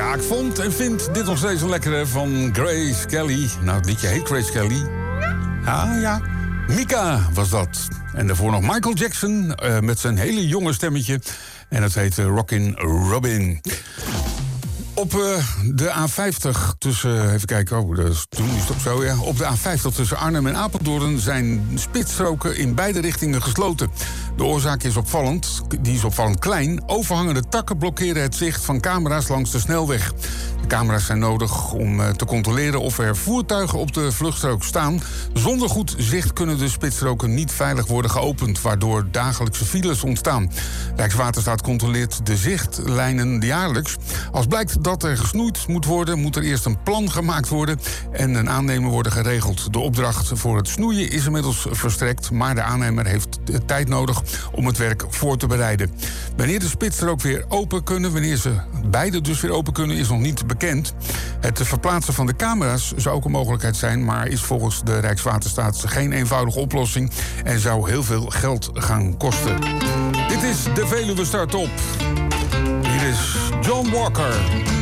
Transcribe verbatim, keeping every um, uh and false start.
Ja, ik vond en vind dit nog steeds een lekkere van Grace Kelly. Nou, het liedje heet Grace Kelly. Ja, ja. Mika was dat. En daarvoor nog Michael Jackson uh, met zijn hele jonge stemmetje. En dat heet uh, Rockin' Robin. Op uh, de A vijftig tussen, even kijken, oh, dat is, toen is het ook zo, ja. Op de A vijftig tussen Arnhem en Apeldoorn zijn spitsstroken in beide richtingen gesloten. De oorzaak is opvallend, die is opvallend klein. Overhangende takken blokkeren het zicht van camera's langs de snelweg. De camera's zijn nodig om uh, te controleren of er voertuigen op de vluchtstrook staan. Zonder goed zicht kunnen de spitsstroken niet veilig worden geopend, waardoor dagelijkse files ontstaan. Rijkswaterstaat controleert de zichtlijnen jaarlijks. Als blijkt dat er gesnoeid moet worden, moet er eerst een plan gemaakt worden en een aannemer worden geregeld. De opdracht voor het snoeien is inmiddels verstrekt, maar de aannemer heeft tijd nodig om het werk voor te bereiden. Wanneer de spitsstrook weer open kunnen, wanneer ze beide dus weer open kunnen, is nog niet bekend. Het verplaatsen van de camera's zou ook een mogelijkheid zijn, maar is volgens de Rijkswaterstaat geen eenvoudige oplossing en zou heel veel geld gaan kosten. Dit is de Veluwe Start Op. Hier is John Walker.